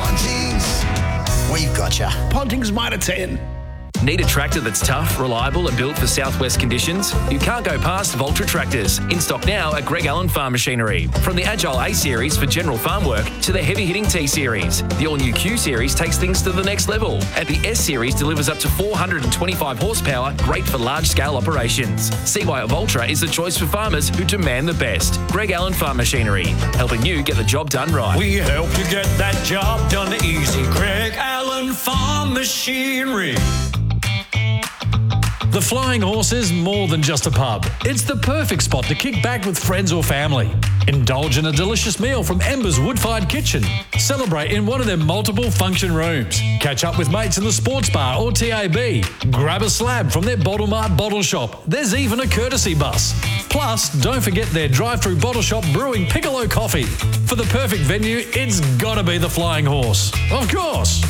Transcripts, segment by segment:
Pontings, we've got you. Pontings Mitre 10. Need a tractor that's tough, reliable and built for southwest conditions? You can't go past Voltra tractors. In stock now at Greg Allen Farm Machinery. From the Agile A Series for general farm work to the heavy-hitting T Series. The all-new Q Series takes things to the next level. And the S Series delivers up to 425 horsepower, great for large-scale operations. See why Voltra is the choice for farmers who demand the best. Greg Allen Farm Machinery, helping you get the job done right. We help you get that job done easy. Greg Allen Farm Machinery. The Flying Horse is more than just a pub. It's the perfect spot to kick back with friends or family. Indulge in a delicious meal from Ember's wood-fired kitchen. Celebrate in one of their multiple function rooms. Catch up with mates in the sports bar or TAB. Grab a slab from their Bottle Mart bottle shop. There's even a courtesy bus. Plus, don't forget their drive-through bottle shop brewing Piccolo coffee. For the perfect venue, it's gotta be the Flying Horse. Of course.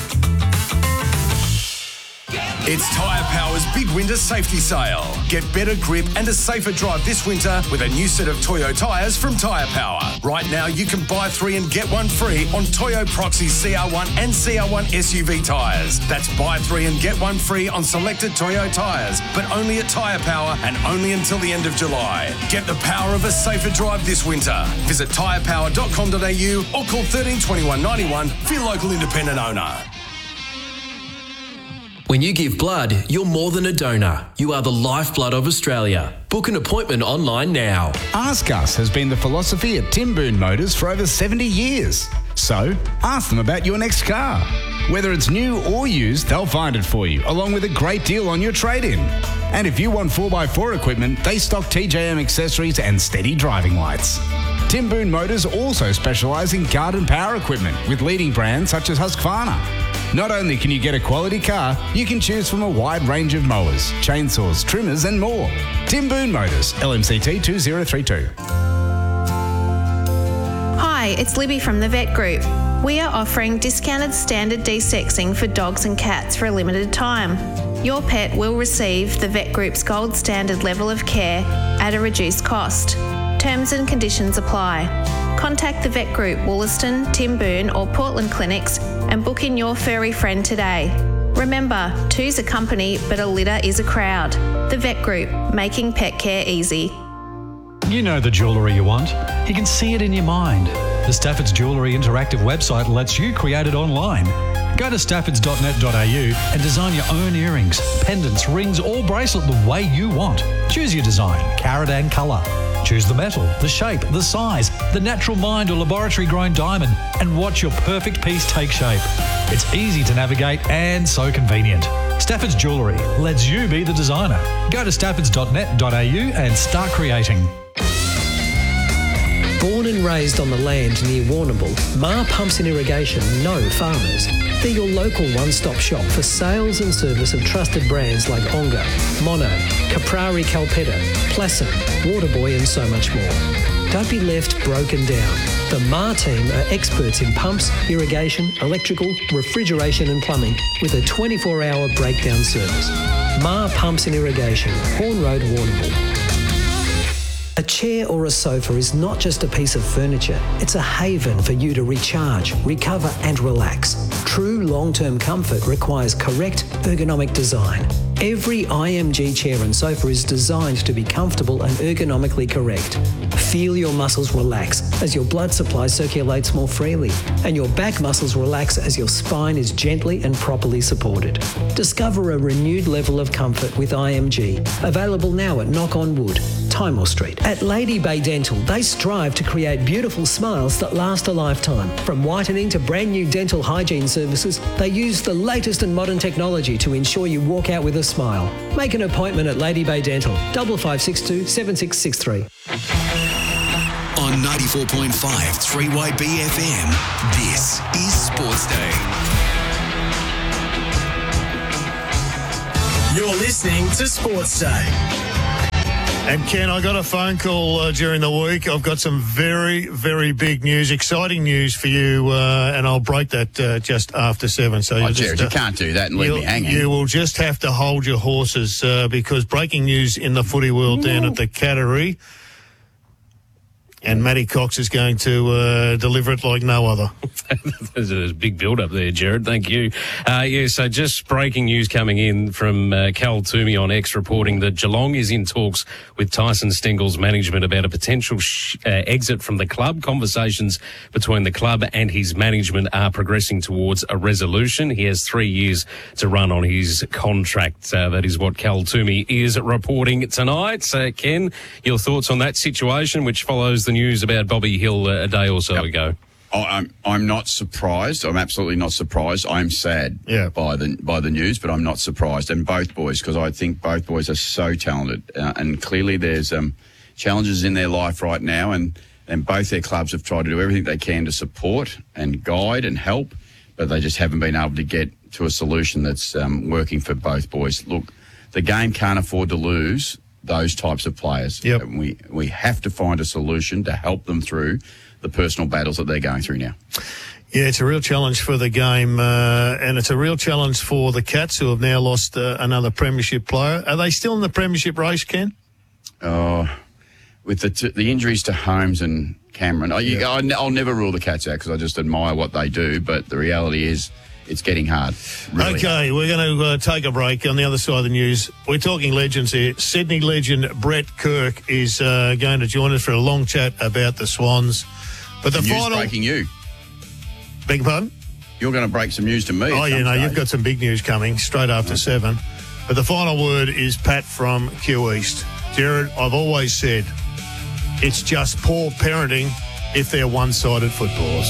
It's Tyre Power's big winter safety sale. Get better grip and a safer drive this winter with a new set of Toyo tyres from Tyre Power. Right now, you can buy 3 and get 1 free on Toyo Proxy CR1 and CR1 SUV tyres. That's buy 3 and get 1 free on selected Toyo tyres, but only at Tyre Power and only until the end of July. Get the power of a safer drive this winter. Visit tyrepower.com.au or call 13 21 91 for your local independent owner. When you give blood, you're more than a donor. You are the lifeblood of Australia. Book an appointment online now. Ask Us has been the philosophy at Tim Boone Motors for over 70 years. So, ask them about your next car. Whether it's new or used, they'll find it for you, along with a great deal on your trade-in. And if you want 4x4 equipment, they stock TJM accessories and steady driving lights. Tim Boone Motors also specialise in garden power equipment with leading brands such as Husqvarna. Not only can you get a quality car, you can choose from a wide range of mowers, chainsaws, trimmers and more. Tim Boone Motors, LMCT 2032. Hi, it's Libby from the Vet Group. We are offering discounted standard desexing for dogs and cats for a limited time. Your pet will receive the Vet Group's gold standard level of care at a reduced cost. Terms and conditions apply. Contact the Vet Group, Wollaston, Tim Boone or Portland clinics and book in your furry friend today. Remember, two's a company, but a litter is a crowd. The Vet Group, making pet care easy. You know the jewellery you want. You can see it in your mind. The Stafford's Jewellery interactive website lets you create it online. Go to staffords.net.au and design your own earrings, pendants, rings or bracelet the way you want. Choose your design, carat and colour. Choose the metal, the shape, the size, the natural mined or laboratory-grown diamond, and watch your perfect piece take shape. It's easy to navigate and so convenient. Stafford's Jewellery lets you be the designer. Go to staffords.net.au and start creating. Born and raised on the land near Warrnambool, Ma Pumps and Irrigation know farmers. They're your local one-stop shop for sales and service of trusted brands like Onga, Mono, Caprari Calpetta, Placid, Waterboy and so much more. Don't be left broken down. The Ma team are experts in pumps, irrigation, electrical, refrigeration and plumbing with a 24-hour breakdown service. Ma Pumps and Irrigation, Horn Road, Warrnambool. A chair or a sofa is not just a piece of furniture, it's a haven for you to recharge, recover and relax. True long-term comfort requires correct ergonomic design. Every IMG chair and sofa is designed to be comfortable and ergonomically correct. Feel your muscles relax as your blood supply circulates more freely, and your back muscles relax as your spine is gently and properly supported. Discover a renewed level of comfort with IMG. Available now at Knock on Wood, Timor Street. At Lady Bay Dental, they strive to create beautiful smiles that last a lifetime. From whitening to brand new dental hygiene services, they use the latest and modern technology to ensure you walk out with a smile. Make an appointment at Lady Bay Dental, 5562 7663. On 94.5 3YB FM, this is Sports Day. You're listening to Sports Day. And Ken, I got a phone call during the week. I've got some very, very big news, exciting news for you, and I'll break that just after 7. So Jared, you can't do that and leave me hanging. You will just have to hold your horses because breaking news in the footy world down at the Cattery. And Matty Cox is going to deliver it like no other. There's a big build-up there, Jared. Thank you. So just breaking news coming in from Cal Toomey on X reporting that Geelong is in talks with Tyson Stengel's management about a potential exit from the club. Conversations between the club and his management are progressing towards a resolution. He has 3 years to run on his contract. That is what Cal Toomey is reporting tonight. Ken, your thoughts on that situation, which follows the news about Bobby Hill a day or so ago? I'm not surprised. I'm absolutely not surprised. I'm sad by the news, but I'm not surprised. And both boys, because I think both boys are so talented. And clearly there's challenges in their life right now, and both their clubs have tried to do everything they can to support and guide and help, but they just haven't been able to get to a solution that's working for both boys. Look, the game can't afford to lose those types of players. Yep. We have to find a solution to help them through the personal battles that they're going through now. Yeah, it's a real challenge for the game, and it's a real challenge for the Cats, who have now lost another premiership player. Are they still in the premiership race, Ken? With the injuries to Holmes and Cameron, I'll never rule the Cats out because I just admire what they do, but the reality is it's getting hard. Really okay, hard. We're going to take a break. On the other side of the news, we're talking legends here. Sydney legend Brett Kirk is going to join us for a long chat about the Swans. But the final breaking you. Beg your pardon? You're going to break some news to me. Oh, you've got some big news coming straight after 7. But the final word is Pat from Q East. Jared, I've always said it's just poor parenting if they're one-sided footballers.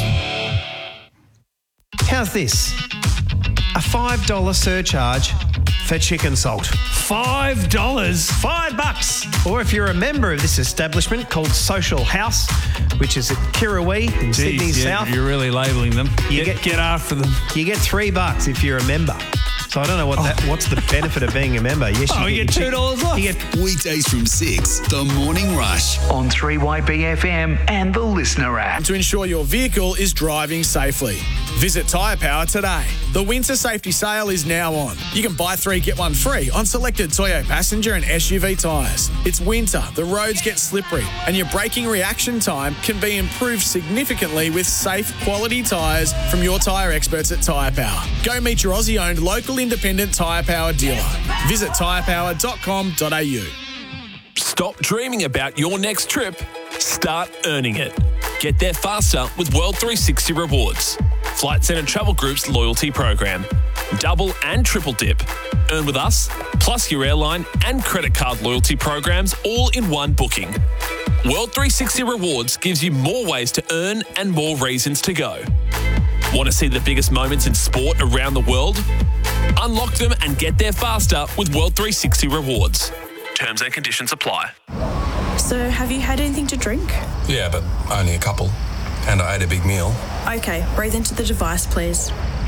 How's this? A $5 surcharge for chicken salt. $5? $5. Or if you're a member of this establishment called Social House, which is at Kirrawee in Sydney South. You're really labelling them. Get after them. You get $3 if you're a member. So I don't know what's the benefit of being a member. Yes, you get $2 off. Weekdays from 6, The Morning Rush. On 3YBFM and the Listener app. To ensure your vehicle is driving safely, visit Tyre Power today. The winter safety sale is now on. You can buy 3, get 1 free on selected Toyo passenger and SUV tyres. It's winter, the roads get slippery, and your braking reaction time can be improved significantly with safe, quality tyres from your tyre experts at Tyre Power. Go meet your Aussie-owned local independent Tyre Power dealer. Visit tyrepower.com.au. Stop dreaming about your next trip. Start earning it. Get there faster with World 360 Rewards. Flight Centre Travel Group's loyalty program. Double and triple dip. Earn with us, plus your airline and credit card loyalty programs all in one booking. World 360 Rewards gives you more ways to earn and more reasons to go. Want to see the biggest moments in sport around the world? Unlock them and get there faster with World 360 Rewards. Terms and conditions apply. So, have you had anything to drink? Yeah, but only a couple. And I ate a big meal. Okay, breathe into the device, please.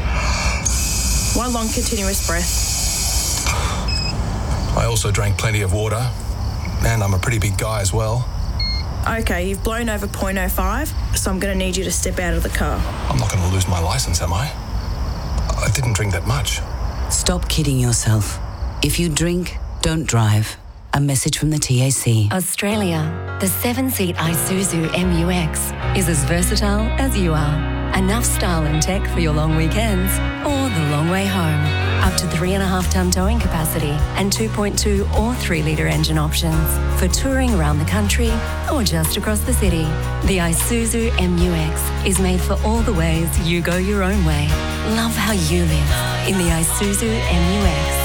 1 long continuous breath. I also drank plenty of water. And I'm a pretty big guy as well. Okay, you've blown over 0.05, so I'm going to need you to step out of the car. I'm not going to lose my licence, am I? I didn't drink that much. Stop kidding yourself. If you drink, don't drive. A message from the TAC. Australia, the 7-seat Isuzu MU-X is as versatile as you are. Enough style and tech for your long weekends or the long way home. Up to 3.5-tonne towing capacity and 2.2 or 3-litre engine options for touring around the country or just across the city. The Isuzu MU-X is made for all the ways you go your own way. Love how you live in the Isuzu MU-X.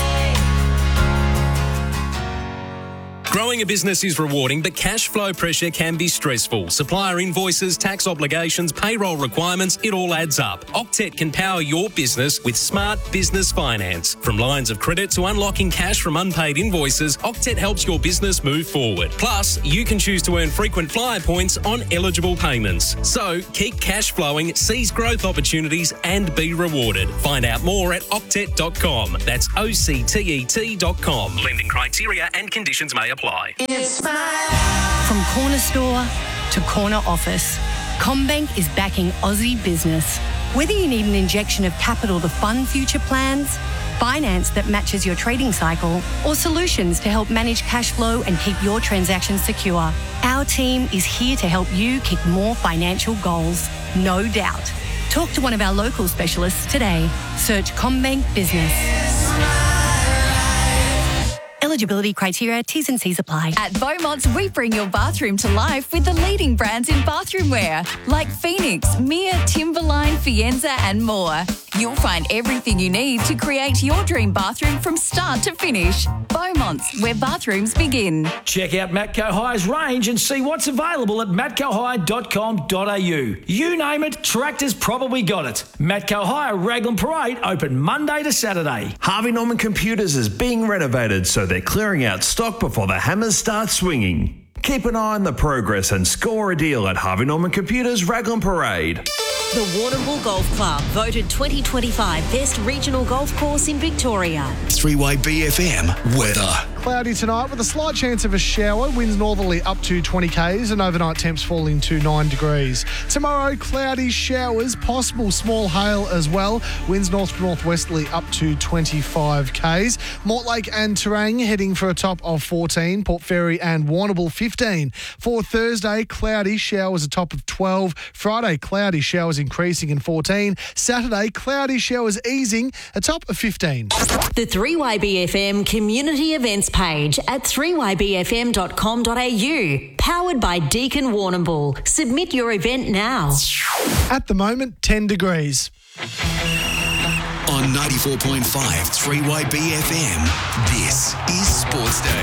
Growing a business is rewarding, but cash flow pressure can be stressful. Supplier invoices, tax obligations, payroll requirements, it all adds up. Octet can power your business with smart business finance. From lines of credit to unlocking cash from unpaid invoices, Octet helps your business move forward. Plus, you can choose to earn frequent flyer points on eligible payments. So, keep cash flowing, seize growth opportunities and be rewarded. Find out more at octet.com. That's OCTET.com. Lending criteria and conditions may apply. From corner store to corner office, CommBank is backing Aussie business. Whether you need an injection of capital to fund future plans, finance that matches your trading cycle, or solutions to help manage cash flow and keep your transactions secure, our team is here to help you kick more financial goals, no doubt. Talk to one of our local specialists today. Search CommBank Business. Eligibility criteria, T's and C's apply. At Beaumont's, we bring your bathroom to life with the leading brands in bathroom wear, like Phoenix, Mia, Timberline, Fienza, and more. You'll find everything you need to create your dream bathroom from start to finish. Beaumont's, where bathrooms begin. Check out Matco High's range and see what's available at matcohigh.com.au. You name it, Tractor's probably got it. Matco High, Raglan Parade, open Monday to Saturday. Harvey Norman Computers is being renovated, so they're clearing out stock before the hammers start swinging. Keep an eye on the progress and score a deal at Harvey Norman Computers Raglan Parade. The Warrnambool Golf Club, voted 2025 Best Regional Golf Course in Victoria. 3YBFM weather. Cloudy tonight with a slight chance of a shower. Winds northerly up to 20 k's and overnight temps falling to 9 degrees. Tomorrow, cloudy showers, possible small hail as well. Winds north to northwesterly up to 25 k's. Mortlake and Terang heading for a top of 14. Port Fairy and Warrnambool 15. For Thursday, cloudy showers a top of 12. Friday, cloudy showers increasing in 14. Saturday, cloudy showers easing, a top of 15. The 3YBFM community events page at 3ybfm.com.au. Powered by Deakin Warrnambool. Submit your event now. At the moment, 10 degrees. On 94.5 3YBFM, this is Sports Day.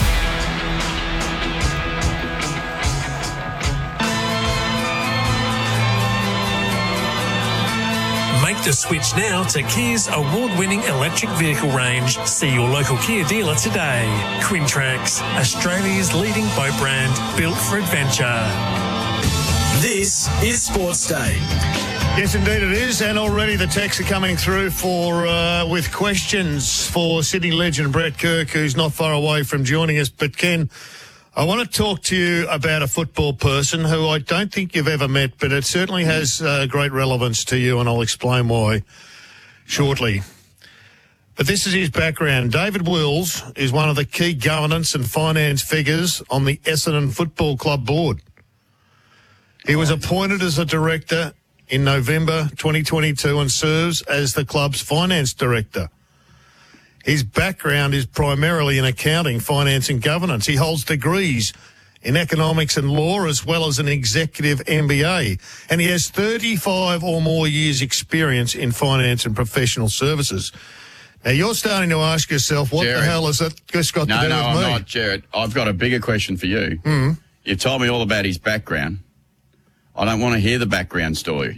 Make the switch now to Kia's award-winning electric vehicle range. See your local Kia dealer today. Quintrax, Australia's leading boat brand, built for adventure. This is Sports Day. Yes, indeed it is, and already the texts are coming through with questions for Sydney legend Brett Kirk, who's not far away from joining us. But Ken, I want to talk to you about a football person who I don't think you've ever met, but it certainly has great relevance to you, and I'll explain why shortly. But this is his background. David Wills is one of the key governance and finance figures on the Essendon Football Club board. He was appointed as a director in November 2022 and serves as the club's finance director. His background is primarily in accounting, finance and governance. He holds degrees in economics and law as well as an executive MBA. And he has 35 or more years' experience in finance and professional services. Now, you're starting to ask yourself, what Jared, the hell has that got to do with me? No, I'm not, Jared. I've got a bigger question for you. You've told me all about his background. I don't want to hear the background story.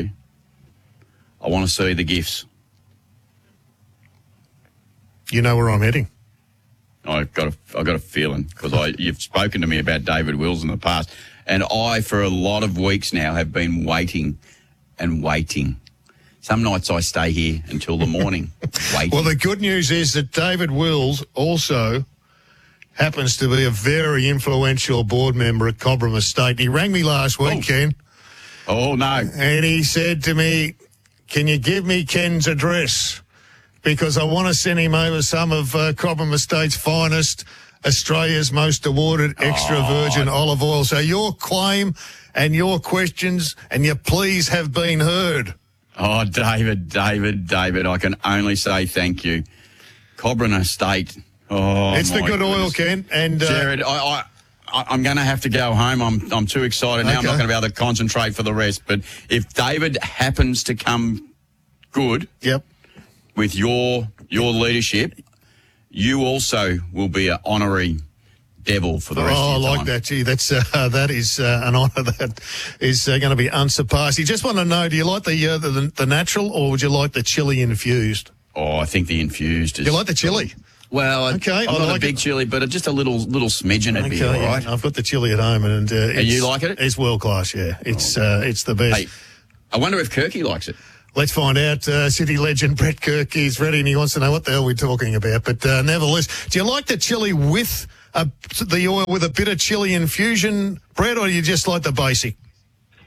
I want to see the gifts. You know where I'm heading. I've got a feeling because you've spoken to me about David Wills in the past, and I, for a lot of weeks now, have been waiting and waiting. Some nights I stay here until the morning waiting. Well, the good news is that David Wills also happens to be a very influential board member at Cobram Estate. He rang me last week, Ken. Oh, no. And he said to me, can you give me Ken's address? Because I want to send him over some of Cobram Estate's finest, Australia's most awarded extra virgin olive oil. So your claim and your questions and your pleas have been heard. Oh, David, I can only say thank you. Cobram Estate. Oh, it's the good goodness. oil, Ken. And Jared, I'm going to have to go home. I'm too excited now. Okay. I'm not going to be able to concentrate for the rest. But if David happens to come good, with your leadership, you also will be an honorary devil for the rest of your time. I like that. Gee, that is an honour that is going to be unsurpassed. You just want to know, do you like the natural or would you like the chili infused? Oh, I think the infused is... You like the chili? Well, okay, not a big chili, but just a little smidgen would be all right. Yeah. I've got the chili at home, and you like it? It's world class. Yeah, it's the best. Hey, I wonder if Kirky likes it. Let's find out. City legend Brett Kirk is ready, and he wants to know what the hell we're talking about. But nevertheless, do you like the chili with the oil with a bit of chili infusion, Brett, or do you just like the basic?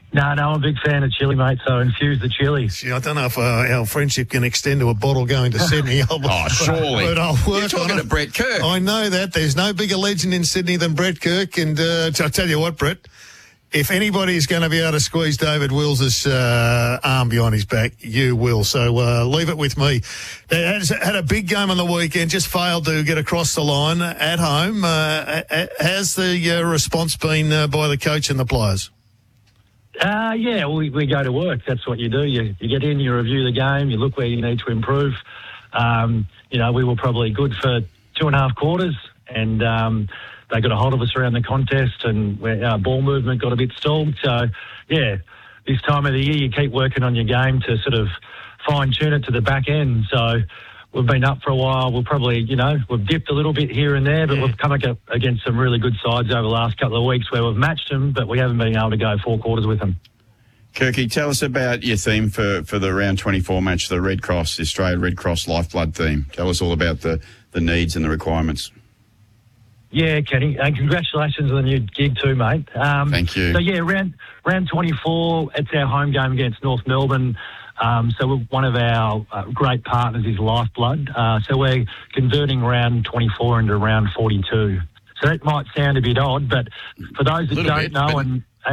No, I'm a big fan of chili, mate, so infuse the chili. See, I don't know if our friendship can extend to a bottle going to Sydney. Surely. But I'll work You're talking on it. to Brett Kirk. I know that. There's no bigger legend in Sydney than Brett Kirk. And I'll tell you what, Brett, if anybody's going to be able to squeeze David Wills' arm behind his back, you will. So leave it with me. They had a big game on the weekend, just failed to get across the line at home. Has the response been by the coach and the players? Yeah, we go to work. That's what you do. You get in, you review the game, you look where you need to improve. We were probably good for 2.5 quarters, and they got a hold of us around the contest, and our ball movement got a bit stalled. So, yeah, this time of the year, you keep working on your game to sort of fine-tune it to the back end. So we've been up for a while. We'll probably, we've dipped a little bit here and there, but we've come up against some really good sides over the last couple of weeks where we've matched them, but we haven't been able to go 4 quarters with them. Kirky, tell us about your theme for the round 24 match, the Red Cross, the Australia Red Cross Lifeblood theme. Tell us all about the needs and the requirements. Yeah, Kenny, and congratulations on the new gig too, mate. Thank you. So, yeah, round 24, it's our home game against North Melbourne. So one of our great partners is Lifeblood. So we're converting round 24 into round 42. So that might sound a bit odd, but for those that don't know,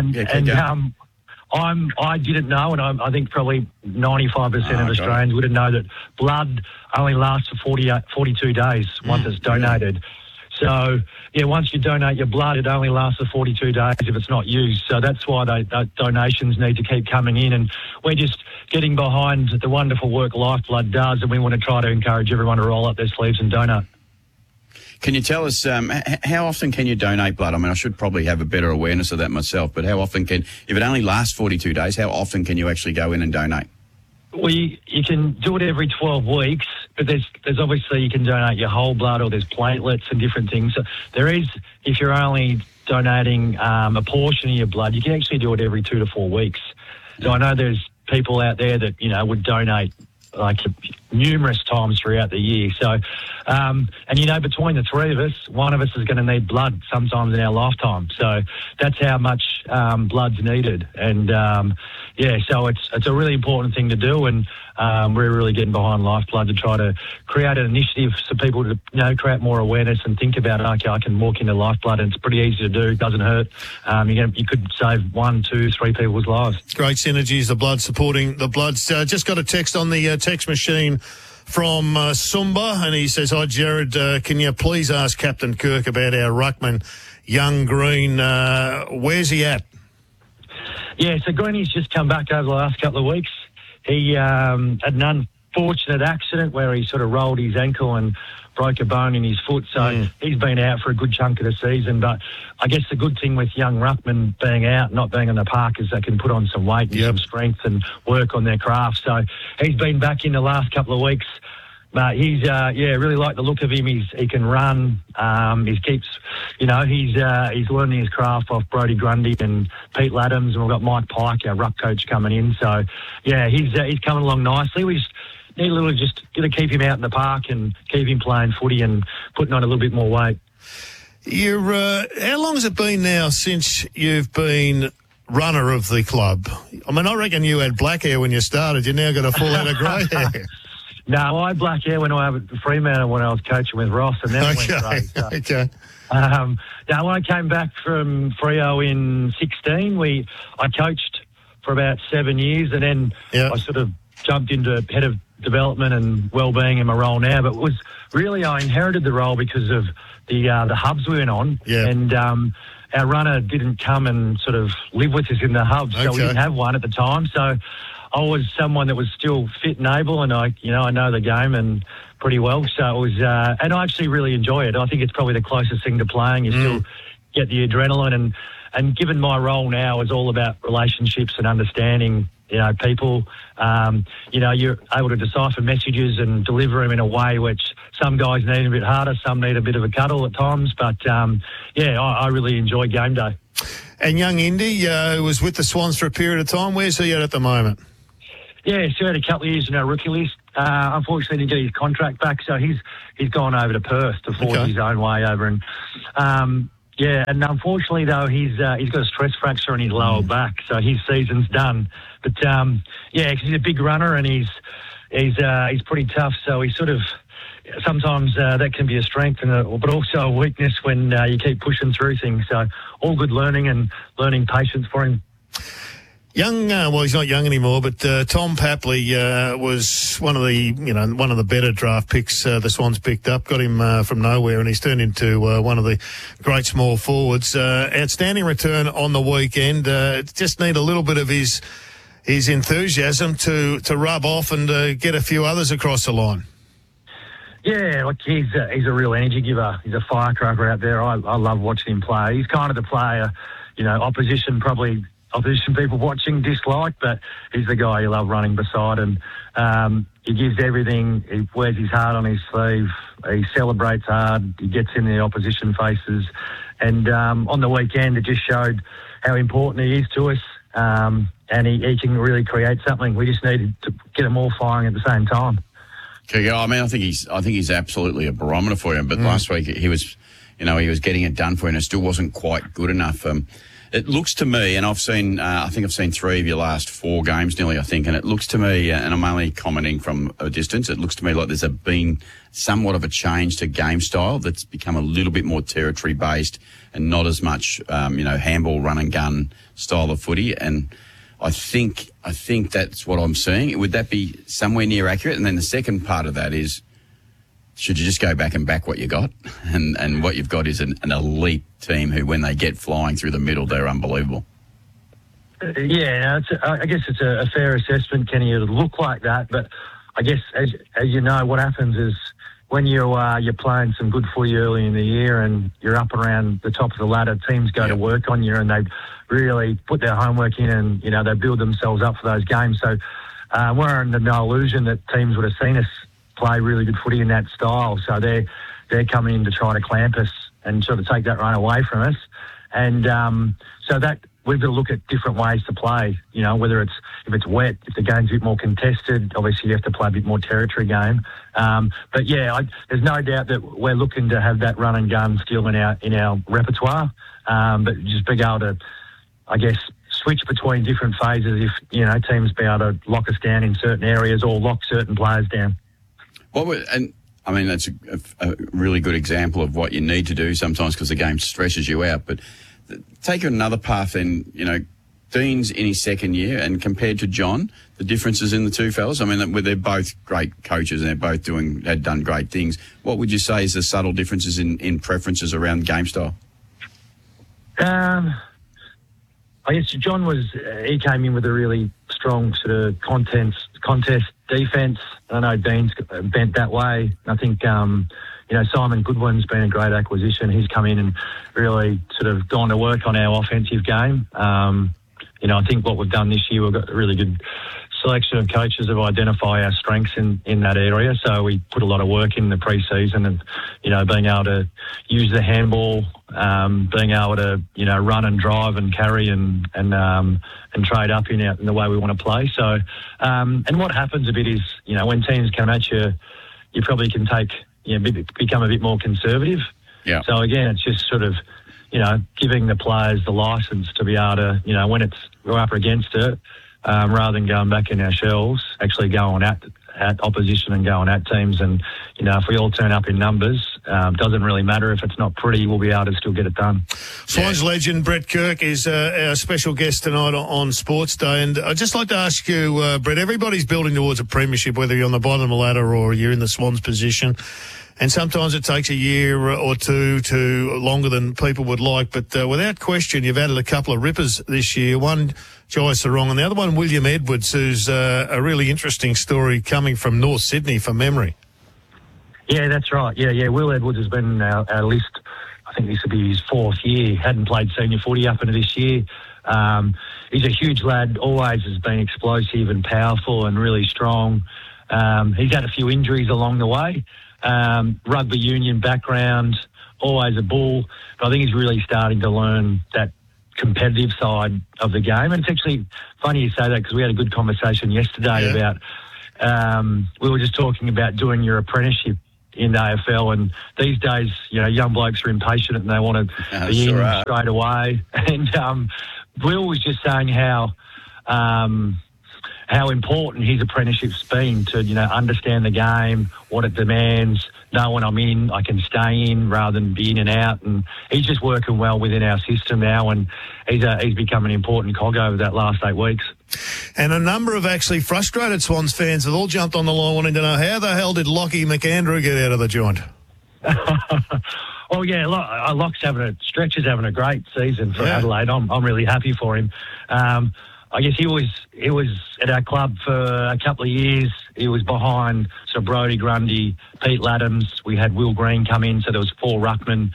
I didn't know, and I think probably 95% of Australians wouldn't know that blood only lasts for 42 days once it's donated. So, yeah, once you donate your blood, it only lasts for 42 days if it's not used. So that's why those donations need to keep coming in. And we're just getting behind the wonderful work Lifeblood does, and we want to try to encourage everyone to roll up their sleeves and donate. Can you tell us how often can you donate blood? I mean, I should probably have a better awareness of that myself, but how often if it only lasts 42 days, how often can you actually go in and donate? Well, you can do it every 12 weeks, but there's obviously you can donate your whole blood, or there's platelets and different things. So there is, if you're only donating a portion of your blood, you can actually do it every 2 to 4 weeks. So I know there's people out there that, would donate like numerous times throughout the year. So, and between the three of us, one of us is going to need blood sometimes in our lifetime. So that's how much blood's needed. And so it's a really important thing to do. And we're really getting behind Lifeblood to try to create an initiative so people to create more awareness and think about, okay, I can walk into Lifeblood, and it's pretty easy to do. It doesn't hurt. You could save 1, 2, 3 people's lives. Great synergies, the blood supporting the Bloods. Just got a text on the text machine from Sumba, and he says, hi, Jared, can you please ask Captain Kirk about our ruckman, Young Green? Where's he at? Yeah, so Greeny's just come back over the last couple of weeks. He had an unfortunate accident where he sort of rolled his ankle and broke a bone in his foot, so he's been out for a good chunk of the season. But I guess the good thing with young ruckmen being out, not being in the park, is they can put on some weight and some strength and work on their craft. So he's been back in the last couple of weeks. But he's, really like the look of him. He can run. He's learning his craft off Brodie Grundy and Pete Laddams, and we've got Mike Pike, our ruck coach, coming in. So, yeah, he's coming along nicely. We just need a little just to keep him out in the park and keep him playing footy and putting on a little bit more weight. How long has it been now since you've been runner of the club? I mean, I reckon you had black hair when you started. You now got a full head of grey hair. No, I had black hair when I was at Fremantle when I was coaching with Ross, and then it went grey. So. Okay. Now, when I came back from Freo in 2016, I coached for about 7 years, and then I sort of jumped into head of development and wellbeing in my role now. But it was really, I inherited the role because of the hubs we went on, and our runner didn't come and sort of live with us in the hubs, so we didn't have one at the time. So I was someone that was still fit and able, and I know the game and pretty well. So it was, and I actually really enjoy it. I think it's probably the closest thing to playing. You still get the adrenaline, and given my role now is all about relationships and understanding, people. You're able to decipher messages and deliver them in a way which some guys need a bit harder, some need a bit of a cuddle at times. But I really enjoy game day. And young Indy, who was with the Swans for a period of time, where's he at the moment? Yeah, he had a couple of years in our rookie list. Unfortunately, didn't get his contract back, so he's gone over to Perth to forge his own way over. And Yeah, and unfortunately though, he's got a stress fracture in his lower back, so his season's done. But yeah, 'cause he's a big runner and he's pretty tough. So he sort of sometimes that can be a strength but also a weakness when you keep pushing through things. So all good learning patience for him. Young, well, he's not young anymore, but Tom Papley was one of the better draft picks the Swans picked up. Got him from nowhere, and he's turned into one of the great small forwards. Outstanding return on the weekend. Just need a little bit of his enthusiasm to rub off and get a few others across the line. Yeah, look, he's a real energy giver. He's a firecracker out there. I love watching him play. He's kind of the player, opposition people watching dislike, but he's the guy you love running beside, and he gives everything. He wears his heart on his sleeve. He celebrates hard. He gets in the opposition faces, and on the weekend it just showed how important he is to us, and he can really create something. We just needed to get them all firing at the same time. Okay, I mean, I think he's absolutely a barometer for you. But last week he was getting it done for you, and it still wasn't quite good enough. It looks to me, and I think I've seen 3 of your last 4 games nearly, I think, and it looks to me, and I'm only commenting from a distance, it looks to me like there's been somewhat of a change to game style that's become a little bit more territory-based and not as much, handball, run and gun style of footy. And I think that's what I'm seeing. Would that be somewhere near accurate? And then the second part of that is, should you just go back and back what you got? And what you've got is an elite team who, when they get flying through the middle, they're unbelievable. Yeah, I guess it's a fair assessment, Kenny. It would look like that, but I guess as you know, what happens is when you're playing some good footy early in the year and you're up around the top of the ladder, teams go to work on you and they really put their homework in, and they build themselves up for those games. So we're under no illusion that teams would have seen us play really good footy in that style, so they're coming in to try to clamp us and sort of take that run away from us, and so that we've got to look at different ways to play. Whether if it's wet, if the game's a bit more contested, obviously you have to play a bit more territory game. But yeah, there's no doubt that we're looking to have that run and gun skill in our repertoire, but just being able to, I guess, switch between different phases if teams be able to lock us down in certain areas or lock certain players down. That's a really good example of what you need to do sometimes because the game stresses you out. But take another path then, Dean's in his second year, and compared to John, the differences in the two fellas, I mean, they're both great coaches and they're both had done great things. What would you say is the subtle differences in preferences around game style? I guess John he came in with a really strong sort of contest defence. I know Dean's bent that way. I think, Simon Goodwin's been a great acquisition. He's come in and really sort of gone to work on our offensive game. I think what we've done this year, we've got a really good selection of coaches who identify our strengths in that area. So we put a lot of work in the pre-season and, being able to use the handball, being able to, run and drive and carry and trade up in the way we want to play. So, and what happens a bit is, when teams come at you, you probably can become a bit more conservative. Yeah. So again, it's just sort of, giving the players the license to be able to, when we're up against it, rather than going back in our shells, actually going at opposition and going at teams. And, if we all turn up in numbers, doesn't really matter if it's not pretty, we'll be able to still get it done. Swans legend Brett Kirk is our special guest tonight on Sports Day. And I'd just like to ask you, Brett, everybody's building towards a premiership, whether you're on the bottom of the ladder or you're in the Swans position. And sometimes it takes a year or two to longer than people would like. But without question, you've added a couple of rippers this year. One, Jai Sarong, and the other one, William Edwards, who's a really interesting story coming from North Sydney from memory. Yeah, that's right. Yeah. Will Edwards has been our list. I think this will be his 4th year. Hadn't played senior footy up into this year. He's a huge lad, always has been explosive and powerful and really strong. He's had a few injuries along the way. Rugby union background, always a bull, but I think he's really starting to learn that competitive side of the game. And it's actually funny you say that because we had a good conversation yesterday about, we were just talking about doing your apprenticeship in the AFL, and these days, young blokes are impatient and they want to be in straight away. And Will was just saying how important his apprenticeship's been to, understand the game, what it demands, know when I'm in, I can stay in rather than be in and out. And he's just working well within our system now, and he's become an important cog over that last 8 weeks. And a number of actually frustrated Swans fans have all jumped on the line wanting to know how the hell did Lockie McAndrew get out of the joint? Oh, yeah, Stretcher's having a great season for Adelaide. I'm really happy for him. I guess he was at our club for a couple of years. He was behind Brodie Grundy, Pete Laddams. We had Will Green come in, so there was 4 ruckmen.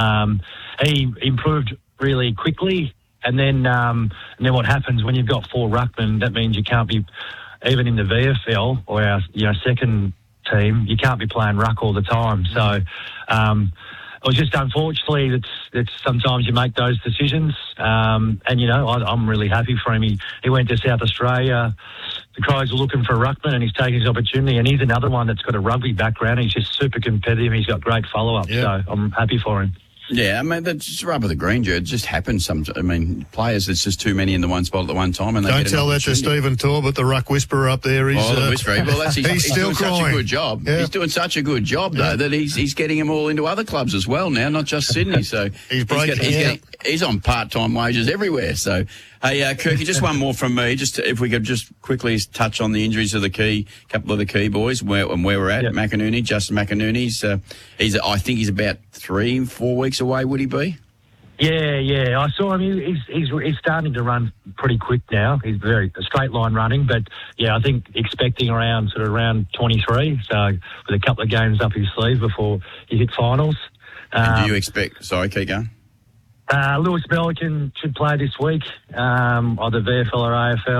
He improved really quickly, and then what happens when you've got 4 ruckmen? That means you can't be, even in the VFL or our second team, you can't be playing ruck all the time. So. It was just unfortunately that's sometimes you make those decisions, and I'm really happy for him. He went to South Australia. The Crows were looking for a ruckman, and he's taking his opportunity. And he's another one that's got a rugby background. He's just super competitive. He's got great follow up, so I'm happy for him. Yeah, I mean, that's just rub of the green, Jared. It just happens. Players, it's just too many in the one spot at the one time. And they don't tell that to Stephen Torbett, the ruck whisperer up there. He's, the whisperer. Well, he's still doing such a good job. Yeah. He's doing such a good job, though, that he's getting them all into other clubs as well now, not just Sydney. So he's on part-time wages everywhere. So, hey, Kirky, just one more from me. Just if we could just quickly touch on the injuries of couple of the key boys, where we're at. Yep. McInerney, Justin McInerney's, I think he's about 3-4 weeks away. Would he be? Yeah. I saw him. He's starting to run pretty quick now. He's very straight line running, but I think expecting around 23. So with a couple of games up his sleeve before you hit finals. And do you expect? Sorry, keep going. Lewis Pelican should play this week, either VFL or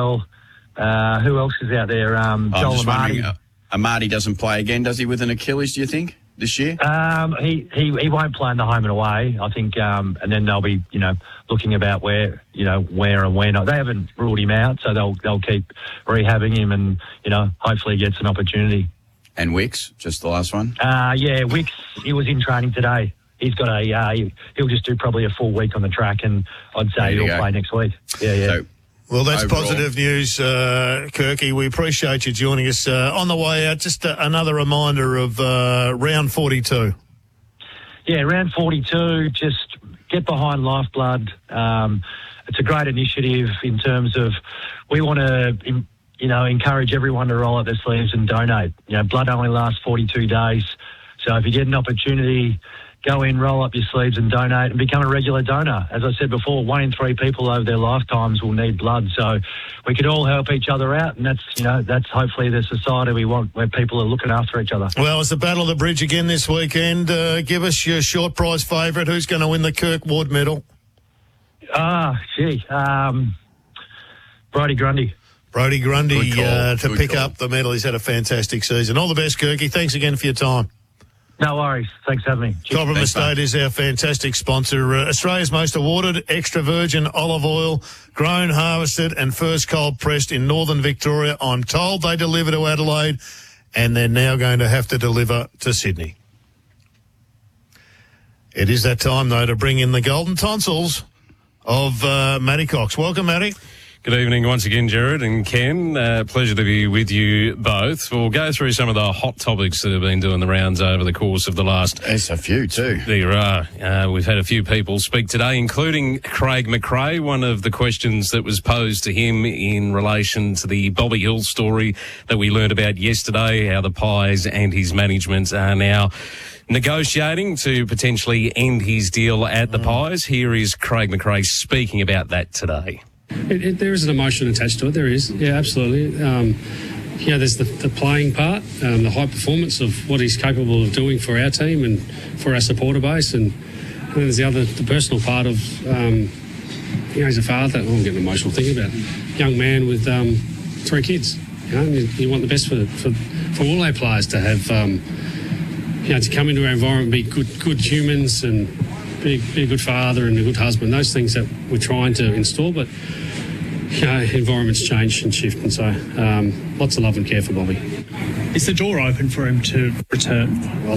AFL. Who else is out there? Joel Amati. Amati doesn't play again, does he, with an Achilles, do you think, this year? He won't play in the home and away, I think, and then they'll be, looking about where and when. They haven't ruled him out, so they'll keep rehabbing him and, hopefully he gets an opportunity. And Wicks, just the last one? Wicks, he was in training today. He's got he'll just do probably a full week on the track, and I'd say he'll play next week. Yeah. So, well, that's overall positive news, Kirky. We appreciate you joining us. On the way out, just another reminder of round 42. Yeah, round 42, just get behind Lifeblood. It's a great initiative in terms of we want to, encourage everyone to roll up their sleeves and donate. Blood only lasts 42 days. So if you get an opportunity, go in, roll up your sleeves and donate and become a regular donor. As I said before, 1 in 3 people over their lifetimes will need blood. So we could all help each other out, and that's hopefully the society we want, where people are looking after each other. Well, it's the Battle of the Bridge again this weekend. Give us your short prize favourite. Who's going to win the Kirk Ward medal? Brodie Grundy. Brodie Grundy to pick up the medal. He's had a fantastic season. All the best, Kirky. Thanks again for your time. No worries. Thanks for having me. Cobram Estate is our fantastic sponsor. Australia's most awarded extra virgin olive oil, grown, harvested and first cold pressed in northern Victoria. I'm told they deliver to Adelaide, and they're now going to have to deliver to Sydney. It is that time, though, to bring in the golden tonsils of Matty Cox. Welcome, Matty. Good evening once again, Jared and Ken. Pleasure to be with you both. We'll go through some of the hot topics that have been doing the rounds over the course of the last... There's a few too. There are. We've had a few people speak today, including Craig McRae. One of the questions that was posed to him in relation to the Bobby Hill story that we learned about yesterday, how the Pies and his management are now negotiating to potentially end his deal at the Pies. Here is Craig McRae speaking about that today. There is an emotion attached to it. There is, yeah, absolutely. There's the playing part, the high performance of what he's capable of doing for our team and for our supporter base, and then there's the personal part of, he's a father. I'm getting emotional thinking about it. Young man with 3 kids. You want the best for all our players to have, to come into our environment, be good humans and be a good father and a good husband. Those things that we're trying to install, but environments change and shift, and so lots of love and care for Bobby. Is the door open for him to return? Well,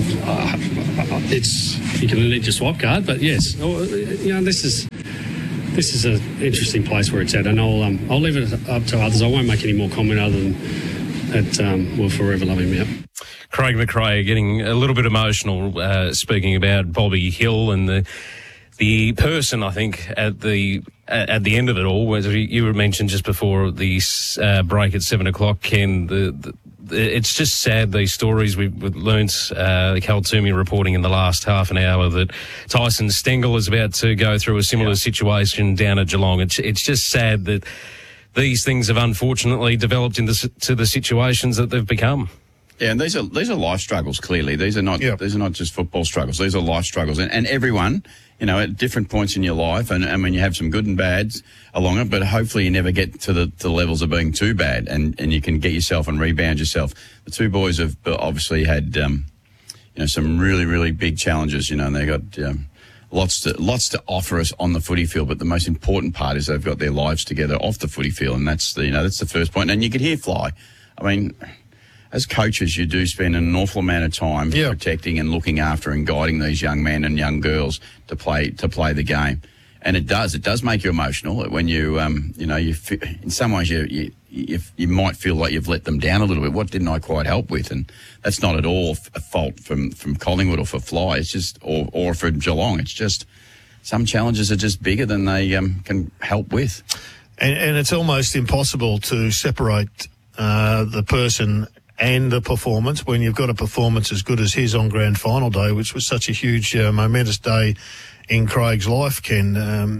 you can lead your swap card, but yes, this is an interesting place where it's at, and I'll leave it up to others. I won't make any more comment other than that we'll forever love him. Yep. Craig McRae getting a little bit emotional, speaking about Bobby Hill and the person, I think, at the end of it all, as you were mentioned just before the break at 7:00, Ken. It's just sad, these stories. We've learnt, Cal Toomey reporting in the last half an hour that Tyson Stengel is about to go through a similar situation down at Geelong. It's just sad that these things have unfortunately developed to the situations that they've become. Yeah, and these are life struggles. Clearly, these are not just football struggles. These are life struggles, and everyone, at different points in your life, and when you have some good and bads along it, but hopefully you never get to the levels of being too bad, and you can get yourself and rebound yourself. The two boys have obviously had some really, really big challenges, and they got lots to offer us on the footy field, but the most important part is they've got their lives together off the footy field, and that's the first point. And you could hear Fly. I mean, as coaches, you do spend an awful amount of time protecting and looking after and guiding these young men and young girls to play the game, and it does make you emotional when you in some ways you might feel like you've let them down a little bit. What didn't I quite help with? And that's not at all a fault from Collingwood or for Fly. It's just or for Geelong. It's just some challenges are just bigger than they can help with, and it's almost impossible to separate the person and the performance when you've got a performance as good as his on grand final day, which was such a huge, momentous day in Craig's life, Ken.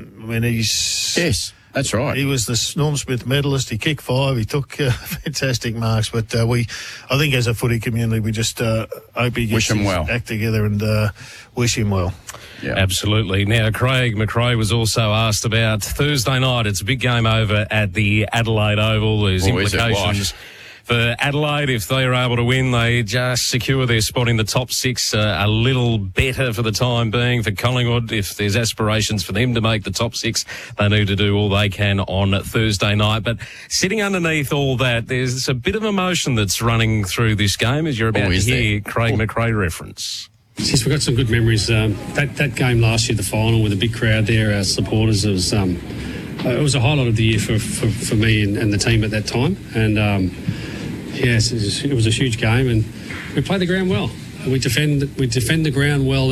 Yes, that's right. He was the Norm Smith medalist. He kicked 5. He took fantastic marks. But I think as a footy community, we just hope he gets his act together and wish him well. Yeah. Absolutely. Now, Craig McRae was also asked about Thursday night. It's a big game over at the Adelaide Oval. There's implications for Adelaide. If they are able to win, they just secure their spot in the top 6 a little better for the time being. For Collingwood, if there's aspirations for them to make the top 6, they need to do all they can on Thursday night. But sitting underneath all that, there's a bit of emotion that's running through this game as you're about to hear Craig McRae reference. Yes, we've got some good memories. That game last year, the final, with a big crowd there, our supporters, it was a highlight of the year for me and the team at that time. And yes, it was a huge game, and we played the ground well. We defend the ground well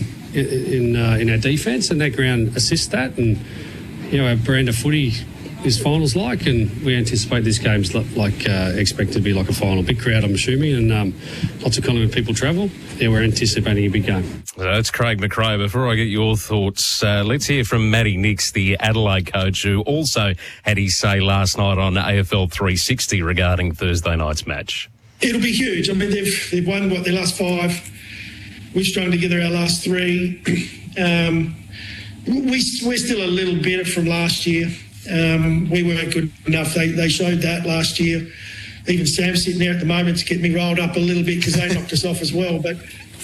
in our defence, and that ground assists that. And our brand of footy is finals like, and we anticipate this game's expected to be like a final. Big crowd, I'm assuming, and lots of Collingwood people travel. Yeah, we're anticipating a big game. That's Craig McRae. Before I get your thoughts, let's hear from Matty Nix, the Adelaide coach, who also had his say last night on AFL 360 regarding Thursday night's match. It'll be huge. I mean, they've won, their last 5. We've strung together our last 3. We're still a little bitter from last year. We weren't good enough. They showed that last year. Even Sam's sitting there at the moment to get me rolled up a little bit because they knocked us off as well. But,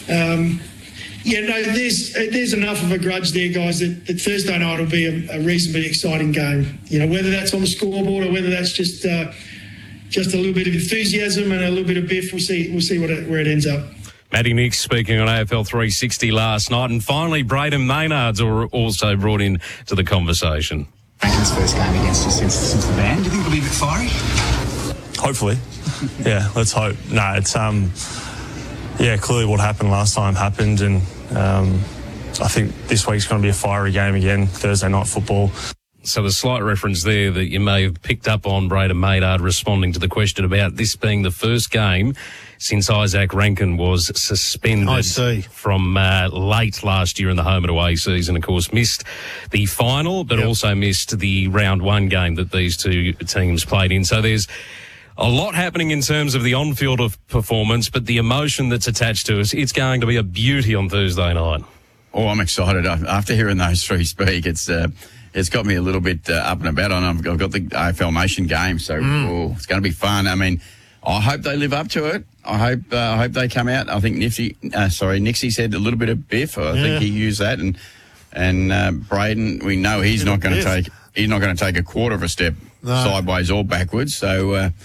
there's enough of a grudge there, guys, that Thursday night will be a reasonably exciting game. Whether that's on the scoreboard or whether that's just a little bit of enthusiasm and a little bit of biff, we'll see where it ends up. Matty Nix speaking on AFL 360 last night. And finally, Braden Maynard's also brought in to the conversation. His first game against us since the ban. Do you think it'll be a bit fiery? Hopefully. Yeah, let's hope. No, it's clearly what happened last time happened, and I think this week's going to be a fiery game again, Thursday night football. So the slight reference there that you may have picked up on Braden Maynard responding to the question about this being the first game since Isaac Rankin was suspended from late last year in the home and away season. Of course, missed the final, but also missed the round 1 game that these two teams played in. So there's a lot happening in terms of the on-field of performance, but the emotion that's attached to us, it's going to be a beauty on Thursday night. Oh, I'm excited. After hearing those 3 speak, it's got me a little bit up and about. I've got the AFL Nation game, so it's going to be fun. I mean, I hope they live up to it. I hope they come out. I think Nixie said a little bit of biff. I think he used that, and Braden, we know he's not going to take a quarter of a step sideways or backwards. So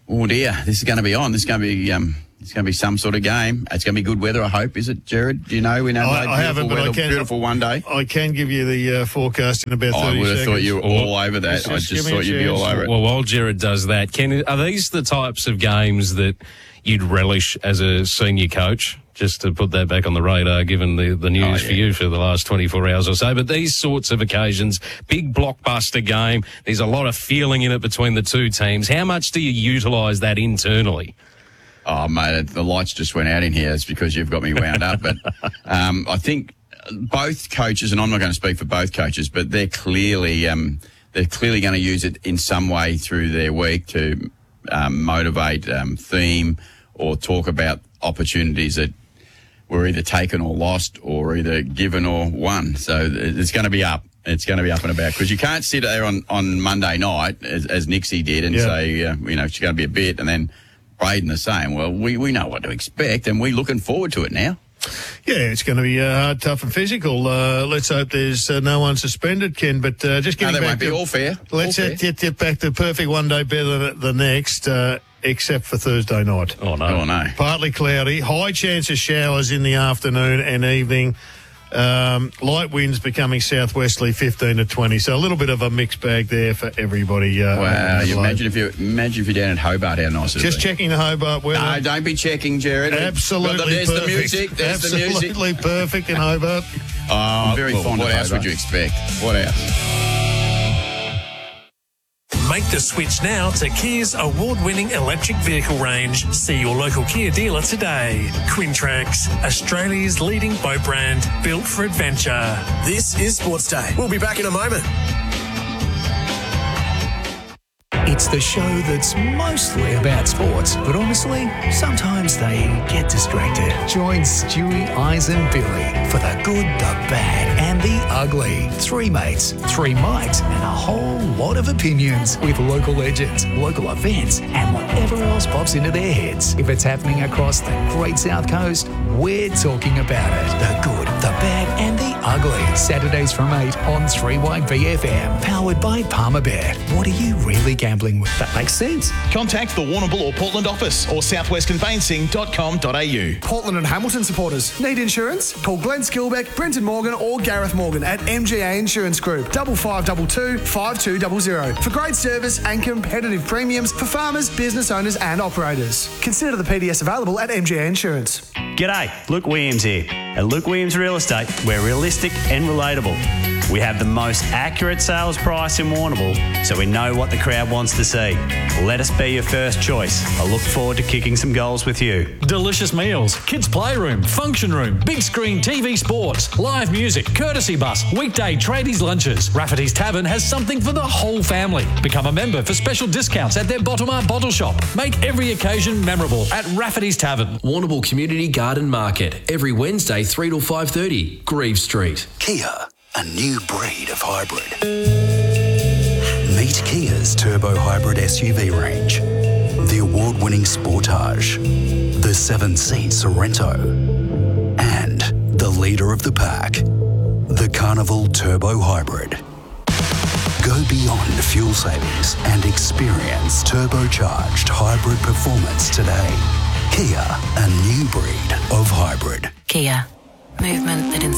Oh dear, this is going to be on. This is going to be it's going to be some sort of game. It's going to be good weather, I hope. Is it, Jared? Do you know? I haven't, but beautiful one day. I can give you the forecast in about 30 seconds. I would have thought you were all over that. I just thought you'd be all over it. Well, while Jared does that, Ken, are these the types of games that you'd relish as a senior coach? Just to put that back on the radar, given the news for you for the last 24 hours or so. But these sorts of occasions, big blockbuster game, there's a lot of feeling in it between the two teams. How much do you utilise that internally? Oh, mate, the lights just went out in here. It's because you've got me wound up. But I think both coaches, and I'm not going to speak for both coaches, but they're clearly going to use it in some way through their week to motivate, theme, or talk about opportunities that were either taken or lost, or either given or won. So it's going to be up. It's going to be up and about, because you can't sit there on Monday night, as Nixie did, and say, it's going to be a bit, and then Braden the same. Well, we know what to expect, and we're looking forward to it now. Yeah, it's going to be hard, tough and physical. Let's hope there's no one suspended, Ken. But just getting back won't be all fair. Let's get back to perfect one day better than the next, except for Thursday night. Oh, no. Partly cloudy. High chance of showers in the afternoon and evening. Light winds becoming southwesterly 15 to 20. So a little bit of a mixed bag there for everybody. Wow, imagine if you're down at Hobart, how nice it is. Just checking the Hobart weather. No, don't be checking, Jared. Absolutely there's perfect. The music. There's the music. Absolutely perfect in Hobart. I'm very fond of Hobart. What else would you expect? What else? Make the switch now to Kia's award-winning electric vehicle range. See your local Kia dealer today. Quintrax, Australia's leading boat brand, built for adventure. This is Sports Day. We'll be back in a moment. It's the show that's mostly about sports, but honestly, sometimes they get distracted. Join Stewie, Eyes and Billy for the good, the bad and the ugly. Three mates, three mics and a whole lot of opinions with local legends, local events and whatever else pops into their heads. If it's happening across the great South Coast, we're talking about it. The good, the bad and the ugly. Saturdays from 8 on 3YBFM. Powered by Palmer Bet. What are you really gambling with? That makes sense. Contact the Warrnambool or Portland office or southwestconveyancing.com.au. Portland and Hamilton supporters. Need insurance? Call Glenn Skilbeck, Brenton Morgan or Gareth Morgan at MGA Insurance Group. 5522 5200 for great service and competitive premiums for farmers, business owners and operators. Consider the PDS available at MGA Insurance. G'day, Luke Williams here. At Luke Williams Real Estate, we're realistic and relatable. We have the most accurate sales price in Warrnambool, so we know what the crowd wants to see. Let us be your first choice. I look forward to kicking some goals with you. Delicious meals, kids' playroom, function room, big screen TV sports, live music, courtesy bus, weekday tradies lunches. Rafferty's Tavern has something for the whole family. Become a member for special discounts at their bottom art bottle shop. Make every occasion memorable at Rafferty's Tavern. Warrnambool Community Garden Market, every Wednesday 3 till 5:30, Grieve Street. Kia, a new breed of hybrid. Meet Kia's turbo hybrid SUV range. The award-winning Sportage, the 7-seat Sorento, and the leader of the pack, the Carnival Turbo Hybrid. Go beyond fuel savings and experience turbocharged hybrid performance today. Kia, a new breed of hybrid. Kia, movement that